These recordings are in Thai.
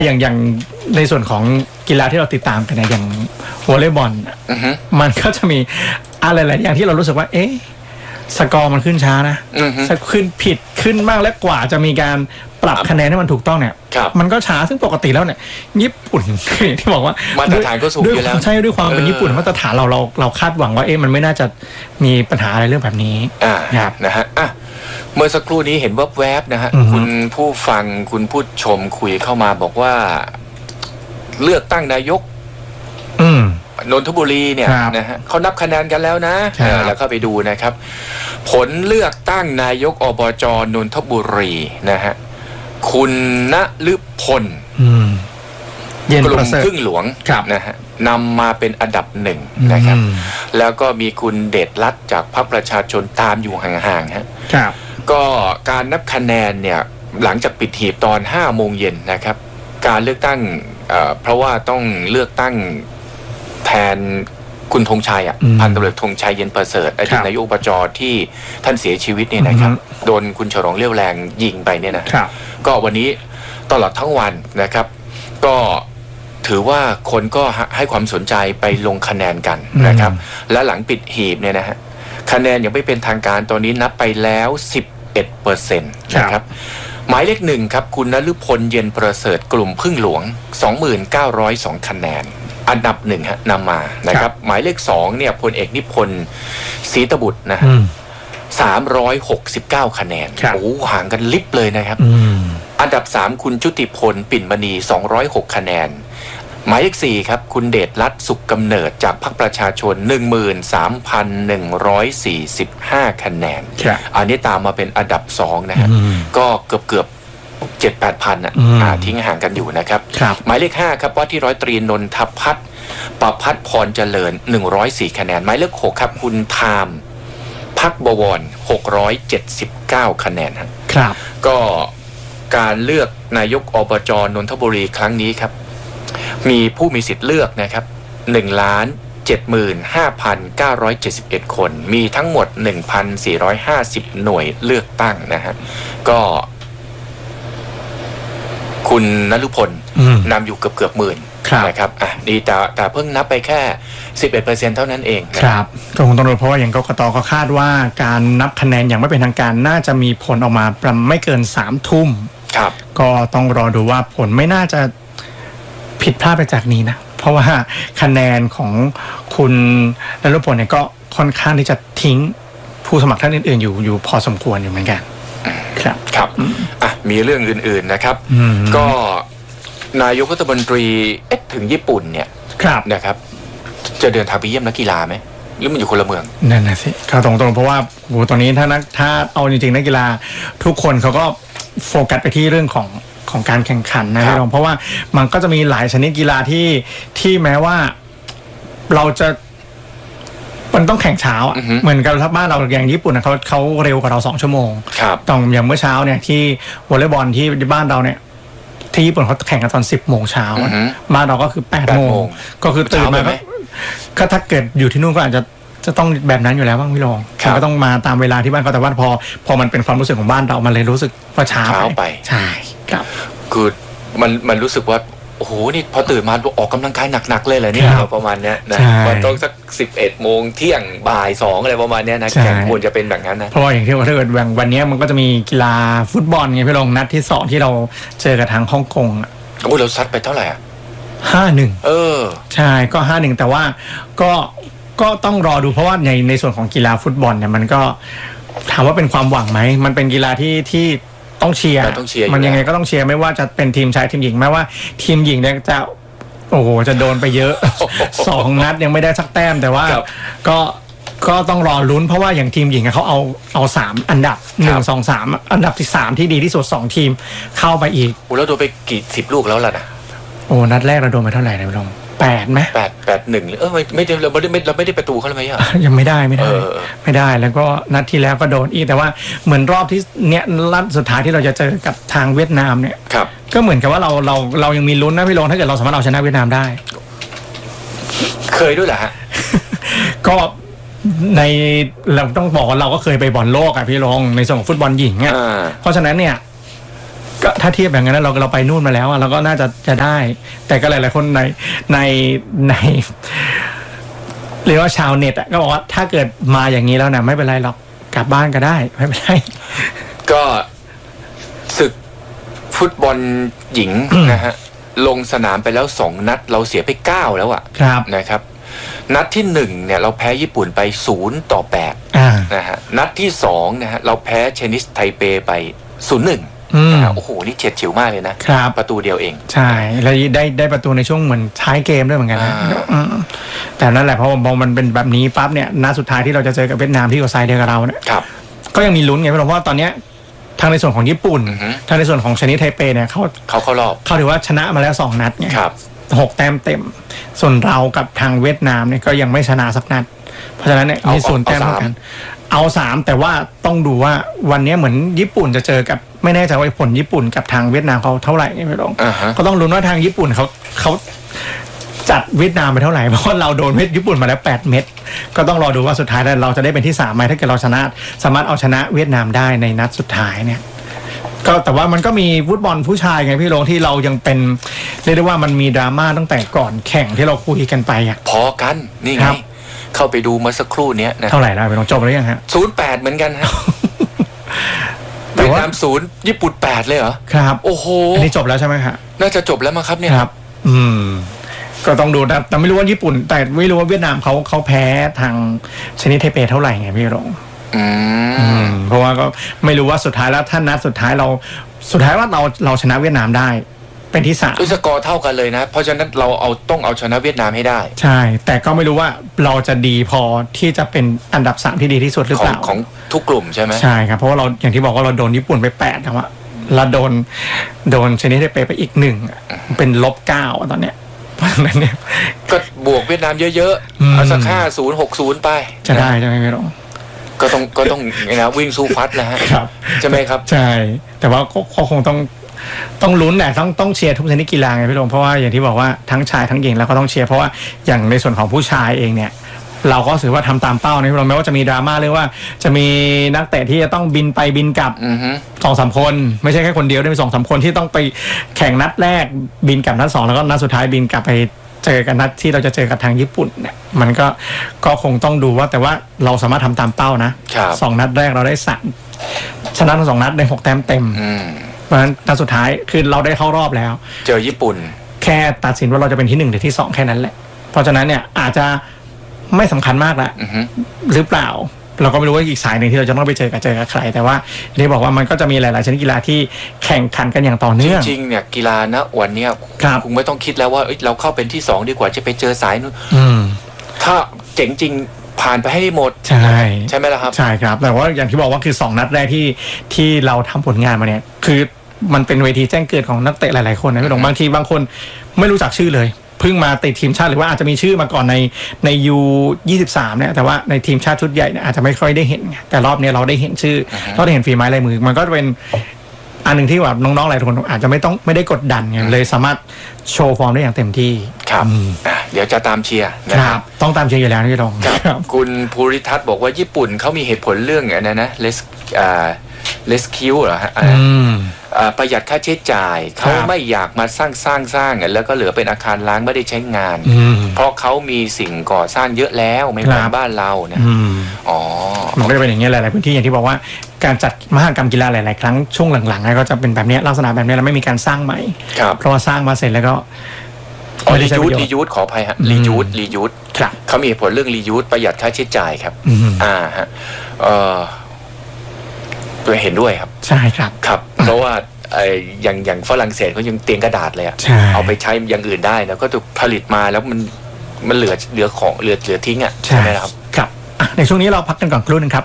อย่างในส่วนของกีฬาที่เราติดตามกันเนี่ยอย่างวอลเลย์บอลมันก็จะมีอะไรหลายอย่างที่เรารู้สึกว่าสกอร์มันขึ้นช้านะขึ้นผิดขึ้นมากและกว่าจะมีการปรับคะแนนให้มันถูกต้องเนี่ยมันก็ช้าซึ่งปกติแล้วเนี่ยญี่ปุ่นที่บอกว่ามาตรฐานก็สูงอยู่แล้วใช่ด้วยความเป็นญี่ปุ่นมาตรฐานเราคาดหวังว่ามันไม่น่าจะมีปัญหาอะไรเรื่องแบบนี้นะฮะเมื่อสักครู่นี้เห็นแวบๆนะฮะคุณผู้ฟังคุณผู้ชมคุยเข้ามาบอกว่าเลือกตั้งนายกนนทบุรีเนี่ยนะฮะเขานับคะแนนกันแล้วนะแล้วเข้าไปดูนะครับผลเลือกตั้งนายกอบจ.นนทบุรีนะฮะคุณณฤพลกลุ่มพึ่งหลวงนะฮะนำมาเป็นอันดับหนึ่งนะครับแล้วก็มีคุณเดชรัตน์จากพรรคประชาชนตามอยู่ห่างๆฮะก็การนับคะแนนเนี่ยหลังจากปิดหีบตอน 5 โมงเย็นนะครับการเลือกตั้งเพราะว่าต้องเลือกตั้งแทนคุณธงชัยพันตำรวจธงชัยเย็นประเสริฐอดีตนายกอบจ.ที่ท่านเสียชีวิตเนี่ยนะครับโดนคุณฉลองเลี้ยวแรงยิงไปเนี่ยนะก็วันนี้ตลอดทั้งวันนะครับก็ถือว่าคนก็ให้ความสนใจไปลงคะแนนกันนะครับและหลังปิดหีบเนี่ยนะฮะคะแนนยังไม่เป็นทางการตอนนี้นับไปแล้ว 11% นะครับหมายเลขหนึ่งครับคุณณฤพลเย็นประเสริฐกลุ่มพึ่งหลวง 2902 คะแนนอันดับหนึ่งฮะนำมานะครับหมายเลข2เนี่ยพลเอกนิพนธ์ศรีตบุตรนะฮะ369 คะแนนโอ้ห่างกันลิบเลยนะครับอันดับ3คุณชุติพลปิ่นมณี206 คะแนนหมายเลข4ครับคุณเดชรัตน์สุขกำเนิดจากพรรคประชาชน 13,145 คะแนนอันนี้ตามมาเป็นอันดับ2นะฮะก็เกือบ 7-8,000 ทิ้งห่างกันอยู่นะครับหมายเลข5ครับว่าที่ร้อยตรีนนทพัฒน์ประพัฒน์พรเจริญ104 คะแนนหมายเลข6ครับคุณไทม์พักบวร679 คะแนนครับก็การเลือกนายกอบจ.นนทบุรีครั้งนี้ครับมีผู้มีสิทธิ์เลือกนะครับ 1,75,971 คนมีทั้งหมด 1,450 หน่วยเลือกตั้งนะฮะก็คุณณฤพลนำอยู่เกือบหมื่นนะครับดีแต่เพิ่งนับไปแค่ 11% เท่านั้นเองครับก็คงต้องดูเพราะว่าอย่างกกต.ก็คาดว่าการนับคะแนนอย่างไม่เป็นทางการน่าจะมีผลออกมาประมาณไม่เกิน 3 ทุ่มก็ต้องรอดูว่าผลไม่น่าจะผิดพลาดไปจากนี้นะเพราะว่าคะแนนของคุณณฤพลเนี่ยก็ค่อนข้างที่จะทิ้งผู้สมัครท่านอื่นๆอยู่พอสมควรอยู่เหมือนกันครับมีเรื่องอื่นๆนะครับก็นายกรัฐมนตรีถึงญี่ปุ่นเนี่ยนะครับจะเดินทางไปเยี่ยมนักกีฬาไหมหรือมันอยู่คนละเมืองนั่นนะสิตรงๆเพราะว่าตอนนี้ถ้าเอาจริงๆนักกีฬาทุกคนเขาก็โฟกัสไปที่เรื่องของการแข่งขันนะพี่รองเพราะว่ามันก็จะมีหลายชนิดกีฬาที่แม้ว่าเราจะมันต้องแข่งเช้าเหมือนกับบ้านเราอย่างญี่ปุ่นเขาเร็วกว่าเรา2 ชั่วโมงต้องอย่างเมื่อเช้าเนี่ยที่วอลเลย์บอลที่บ้านเราเนี่ยที่ญี่ปุ่นเขาแข่งกันตอน 10 โมงเช้าบ้านเราก็คือ 8 โมงก็คือตื่นมาก็ถ้าเกิดอยู่ที่นู่นก็อาจจะต้องแบบนั้นอยู่แล้วบ้างพี่รองก็ต้องมาตามเวลาที่บ้านเขาแต่ว่าพอมันเป็นความรู้สึกของบ้านเรามันเลยรู้สึกว่าช้าไปใช่ครับคือมันรู้สึกว่าโอ้โหนี่พอตื่นมาออกกำลังกายหนักๆเลยเหรอเนี่ยประมาณนี้นะมันต้องสัก 11 โมงเที่ยงบ่าย 2อะไรประมาณนี้นะแข่งควรจะเป็นแบบนั้นนะเพราะว่าอย่างที่ว่าถ้าเกิดวันนี้มันก็จะมีกีฬาฟุตบอลไงพี่รองนัดที่2ที่เราเจอกับทางฮ่องกงโอ้เราซัดไปเท่าไหร่ 5-1ใช่ก็ 5-1 แต่ว่าก็ต้องรอดูเพราะว่าในส่วนของกีฬาฟุตบอลเนี่ยมันก็ถามว่าเป็นความหวังไหมมันเป็นกีฬาที่ต้องเชียร์มันยังไงก็ต้องเชียร์ไม่ว่าจะเป็นทีมชายทีมหญิงแม้ว่าทีมหญิงเนี่ยจะโอ้โหจะโดนไปเยอะ 2 นัดยังไม่ได้สักแต้มแต่ว่าก็ต้องรอลุ้นเพราะว่าอย่างทีมหญิงเขาเอา3 อันดับ1 2 3อันดับที่3ที่ดีที่สุด2 ทีมเข้าไปอีกแล้วโดนไปกี่10 ลูกแล้วล่ะนะนัดแรกเราโดนไปเท่าไหร่นะพี่ลง8ไหม 8-1ไม่ได้เราไม่ได้ประตูเขาเลยไหมยังไม่ได้แล้วก็นัดที่แล้วก็โดนอีกแต่ว่าเหมือนรอบที่เนี้ยนัดสุดท้ายที่เราจะเจอกับทางเวียดนามเนี่ยก็เหมือนกับว่าเรายังมีลุ้นนะพี่ลงถ้าเกิดเราสามารถเอาชนะเวียดนามได้เคยด้วยเหรอฮะก็เราต้องบอกว่าเราก็เคยไปบอลโลกพี่ลงในส่วนของฟุตบอลหญิงเพราะฉะนั้นเนี่ยก็ถ้าเทียบอย่างนั้นเราไปนู่นมาแล้วเราก็น่าจะได้แต่ก็หลายๆคนในเรียกว่าชาวเน็ตก็บอกว่าถ้าเกิดมาอย่างนี้แล้วนะไม่เป็นไรหรอกกลับบ้านก็ได้ไม่เป็นไรก็ศึกฟุตบอลหญิงนะฮะลงสนามไปแล้ว2 นัดเราเสียไป9แล้วอะนะครับนัดที่1เนี่ยเราแพ้ญี่ปุ่นไป0-8นะฮะนัดที่2นะฮะเราแพ้เชนิสไทเปไป0-1โอ้โหนี่เฉียดฉิวมากเลยนะประตูเดียวเองใช่แล้วได้ประตูในช่วงเหมือนท้ายเกมด้วยเหมือนกันนะแต่นั่นแหละเพราะมองมันเป็นแบบนี้ปั๊บเนี่ยนัดสุดท้ายที่เราจะเจอกับเวียดนามที่อยู่ไซด์เดียวกับเราเนี่ยก็ยังมีลุ้นไงเพราะว่าตอนเนี้ยทางในส่วนของญี่ปุ่นทางในส่วนของเชนิสไทเปเนี่ยเขาเข้ารอบเขาถือว่าชนะมาแล้ว2 นัดไง6 แต้มเต็มส่วนเรากับทางเวียดนามเนี่ยก็ยังไม่ชนะสักนัดเพราะฉะนั้นเนี่ยมี0 แต้มเหมือนกันเอา3แต่ว่าต้องดูว่าวันนี้เหมือนญี่ปุ่นจะเจอกับไม่แน่ใจว่าผลญี่ปุ่นกับทางเวียดนามเขาเท่าไหร่ไม่รู้ก็ต้องลุ้นว่าทางญี่ปุ่นเขาจัดเวียดนามไปเท่าไหร่เพราะเราโดนญี่ปุ่นมาแล้ว8 เม็ดก็ต้องรอดูว่าสุดท้ายเราจะได้เป็นที่3ไหมถ้าเกิดเราสามารถเอาชนะเวียดนามได้ในนัดสุดท้ายเนี่ยก็แต่ว่ามันก็มีฟุตบอลผู้ชายไงพี่โรงที่เรายังเป็นเรียกได้ว่ามันมีดราม่าตั้งแต่ก่อนแข่งที่เราคุยกันไปอ่ะพอกันนี่ไงเข้าไปดูมาสักครู่เนี้ยนะเท่าไหร่แล้วไปลองจบแล้วยังฮะ 0-8เหมือนกันฮะเวียดนาม0ญี่ปุ่น8เลยเหรอครับโอ้โหอันนี้จบแล้วใช่ไหมครับน่าจะจบแล้วมั้งครับเนี่ยครับก็ต้องดูนะแต่ไม่รู้ว่าญี่ปุ่นแต่ไม่รู้ว่าเวียดนามเขาแพ้ทางชนิดไทเปเท่าไหร่ไงพี่รงเพราะว่าก็ไม่รู้ว่าสุดท้ายแล้วถ้านัดสุดท้ายว่าเราชนะเวียดนามได้เป็นที่3 สกอร์เท่ากันเลยนะเพราะฉะนั้นเราต้องเอาชนะเวียดนามให้ได้ใช่แต่ก็ไม่รู้ว่าเราจะดีพอที่จะเป็นอันดับ3ที่ดีที่สุดหรือเปล่าของทุกกลุ่มใช่ไหมใช่ครับเพราะว่าเราอย่างที่บอกว่าเราโดนญี่ปุ่นไป8นะว่าเราโดนชนิดไทเปไปอีก1เป็น-9ตอนเนี้ยเพราะฉะนั้นเนี่ยก็บวกเวียดนามเยอะๆเอาสัก50-60ไปจะได้ใช่ไหมพี่รองก็ต้องนะวิ่งสู้ฟัดนะฮะใช่ไหมครับใช่แต่ว่าก็คงต้องลุ้นแหละต้องเชียร์ทุกชนิดกีฬาไงพี่ลงเพราะว่าอย่างที่บอกว่าทั้งชายทั้งหญิงแล้วก็ต้องเชียร์เพราะว่าอย่างในส่วนของผู้ชายเองเนี่ยเราก็ถือว่าทำตามเป้านะพี่ลงแม้ว่าจะมีดราม่าเรื่องว่าจะมีนักเตะที่จะต้องบินไปบินกลับ2-3 คนไม่ใช่แค่คนเดียวได้มี2-3 คนที่ต้องไปแข่งนัดแรกบินกลับนัด2แล้วก็นัดสุดท้ายบินกลับไปเจอกันนัดที่เราจะเจอกับทางญี่ปุ่นเนี่ยมันก็คงต้องดูว่าแต่ว่าเราสามารถทำตามเป้านะ2 นัดแรกเราได้3ชนะทั้ง2 นัดได้6 แต้มเต็มเพราะฉะนั้นนัดสุดท้ายคือเราได้เข้ารอบแล้วเจอญี่ปุ่นแค่ตัดสินว่าเราจะเป็นที่1หรือที่2แค่นั้นแหละเพราะฉะนั้นเนี่ยอาจจะไม่สำคัญมากละหรือเปล่าเราก็ไม่รู้ว่าอีกสายหนึ่งที่เราจะต้องไปเจอกับใครแต่ว่าที่บอกว่ามันก็จะมีหลายๆชนิดกีฬาที่แข่งขันกันอย่างต่อเนื่องจริงๆเนี่ยกีฬาณวันเนี้ยคงไม่ต้องคิดแล้วว่าเราเข้าเป็นที่2ดีกว่าจะไปเจอสายนู้นถ้าเจ๋งจริงผ่านไปให้หมดใช่ไหมล่ะครับใช่ครับแต่ว่าอย่างที่บอกว่าคือ2 นัดแรกที่เราทำผลงานมาเนี่ยคือมันเป็นเวทีแจ้งเกิดของนักเตะหลายๆคนนะพี่ดงบางทีบางคนไม่รู้จักชื่อเลยเพิ่งมาติดทีมชาติหรือว่าอาจจะมีชื่อมาก่อนในU23เนี่ยแต่ว่าในทีมชาติชุดใหญ่เนี่ยอาจจะไม่ค่อยได้เห็นแต่รอบนี้เราได้เห็นชื่อเราได้เห็นฝีไม้ลายมือมันก็เป็นอันหนึ่งที่ว่าน้องๆหลายคนอาจจะไม่ได้กดดันไงเลยสามารถโชว์ฟอร์มได้อย่างเต็มที่ครับเดี๋ยวจะตามเชียร์นะครับต้องตามเชียร์อยู่แล้วพี่ดงคุณภูริทัศน์บอกว่าญี่ปุ่นเขามีเหตุผลเรื่องอะไรนะเลสคิวเหรอฮะประหยัดค่าใช้จ่ายเขาไม่อยากมาสร้างแล้วก็เหลือเป็นอาคารล้างไม่ได้ใช้งานเพราะเขามีสิ่งก่อสร้างเยอะแล้วไม่เหมือนบ้านเรานะมันก็จะเป็นอย่างนี้หลายๆพื้นที่อย่างที่บอกว่าการจัดมหกรรมกีฬาหลายๆครั้งช่วงหลังๆก็จะเป็นแบบนี้ลักษณะแบบนี้แล้วไม่มีการสร้างใหม่เพราะว่าสร้างมาเสร็จแล้วก็รียูทขออภัยฮะรียูทเขามีผลเรื่องรียูทประหยัดค่าใช้จ่ายครับฮะตัวเห็นด้วยครับใช่ครับครับเพราะว่าอย่างฝรั่งเศสเขายังเตียงกระดาษเลยเอาไปใช้อย่างอื่นได้แล้วก็ถูกผลิตมาแล้วมันเหลือของเหลือทิ้งอ่ะใช่ไหมครับครับในช่วงนี้เราพักกันก่อนครู่นึงครับ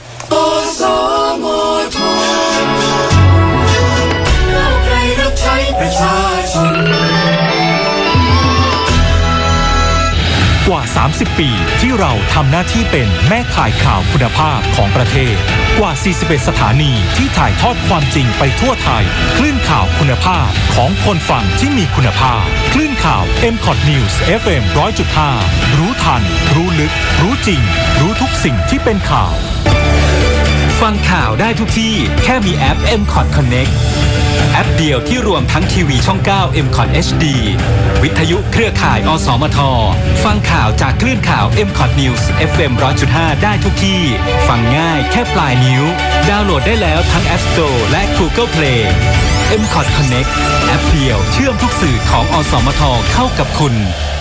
กว่า30 ปีที่เราทำหน้าที่เป็นแม่ข่ายข่าวคุณภาพของประเทศกว่า41สถานีที่ถ่ายทอดความจริงไปทั่วไทยคลื่นข่าวคุณภาพของคนฟังที่มีคุณภาพคลื่นข่าว MCOT News FM 100.5 รู้ทันรู้ลึกรู้จริงรู้ทุกสิ่งที่เป็นข่าวฟังข่าวได้ทุกที่แค่มีแอป MCOT Connect แอปเดียวที่รวมทั้งทีวีช่อง 9 MCOT HD วิทยุเครือข่ายอสมทฟังข่าวจากคลื่นข่าว MCOT News FM 100.5 ได้ทุกที่ฟังง่ายแค่ปลายนิ้วดาวน์โหลดได้แล้วทั้ง App Store และ Google Play MCOT Connect แอปเดียวเชื่อมทุกสื่อของอสมทเข้ากับคุณ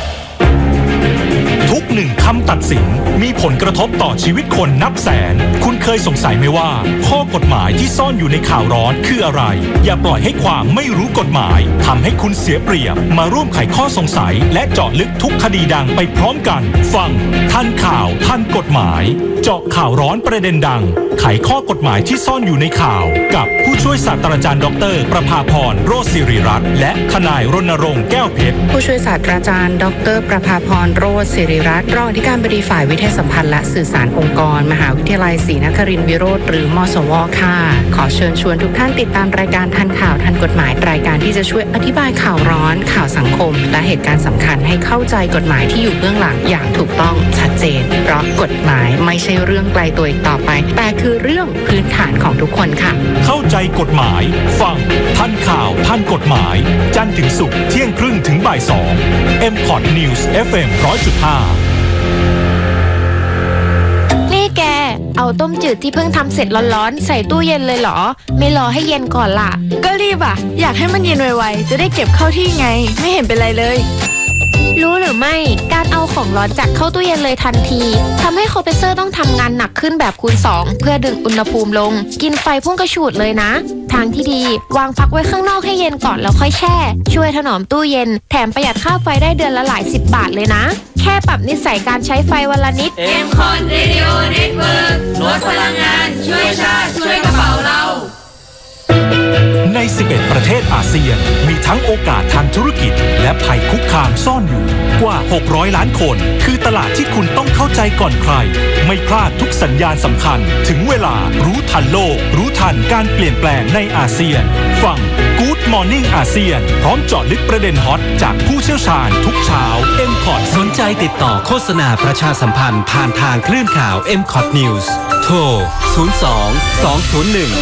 ทุกหนึ่งคำตัดสินมีผลกระทบต่อชีวิตคนนับแสนคุณเคยสงสัยไหมว่าข้อกฎหมายที่ซ่อนอยู่ในข่าวร้อนคืออะไรอย่าปล่อยให้ความไม่รู้กฎหมายทำให้คุณเสียเปรียบมาร่วมไขข้อสงสัยและเจาะลึกทุกคดีดังไปพร้อมกันฟังทันข่าวทันกฎหมายเจาะข่าวร้อนประเด็นดังไขข้อกฎหมายที่ซ่อนอยู่ในข่าวกับผู้ช่วยศาสตราจารย์ดร.ประภาพรโรจน์ศิริรัตน์และทนายรณรงค์แก้วเพชรผู้ช่วยศาสตราจารย์ดร.ประภาพรโรจน์ศิริรัตน์รองอธิการบดีฝ่ายวิทยาสัมพันธ์และสื่อสารองค์กรมหาวิทยาลัยศรีนครินทรวิโรธหรือมสว.ค่ะขอเชิญชวนทุกท่านติดตามรายการทันข่าวทันกฎหมายรายการที่จะช่วยอธิบายข่าวร้อนข่าวสังคมและเหตุการณ์สำคัญให้เข้าใจกฎหมายที่อยู่เบื้องหลังอย่างถูกต้องชัดเจนเพราะกฎหมายไม่ใช่เรื่องไกลตัวอีกต่อไปแต่คือเรื่องพื้นฐานของทุกคนค่ะเข้าใจกฎหมายฟังทันข่าวทันกฎหมายจันทร์ถึงศุกร์เที่ยงครึ่งถึงบ่าย 2 MCOT News FM 100.5 นี่แกเอาต้มจืดที่เพิ่งทำเสร็จร้อนๆใส่ตู้เย็นเลยเหรอไม่รอให้เย็นก่อนล่ะก็รีบอ่ะอยากให้มันเย็นไวๆจะได้เก็บเข้าที่ไงไม่เห็นเป็นไรเลยรู้หรือไม่การเอาของร้อนจากเข้าตู้เย็นเลยทันทีทำให้คอมเพรสเซอร์ต้องทำงานหนักขึ้นแบบคูณ 2เพื่อดึงอุณหภูมิลงกินไฟพุ่งกระฉูดเลยนะทางที่ดีวางพักไว้ข้างนอกให้เย็นก่อนแล้วค่อยแช่ช่วยถนอมตู้เย็นแถมประหยัดค่าไฟได้เดือนละหลาย10 บาทเลยนะแค่ปรับนิสัยการใช้ไฟวันละนิด MCOT Radio Network ลดพลังงานช่วยชาติช่วยกระเป๋าเราใน 11 ประเทศอาเซียนมีทั้งโอกาสทางธุรกิจและภัยคุกคามซ่อนอยู่กว่า600ล้านคนคือตลาดที่คุณต้องเข้าใจก่อนใครไม่พลาดทุกสัญญาณสำคัญถึงเวลารู้ทันโลกรู้ทันการเปลี่ยนแปลงในอาเซียนฟัง Good Morning อาเซียนพร้อมเจาะลึกประเด็นฮอตจากผู้เชี่ยวชาญทุกเช้า MCOT สนใจติดต่อโฆษณาประชาสัมพันธ์ผ่านทางคลื่นข่าว MCOT News โทร 02 201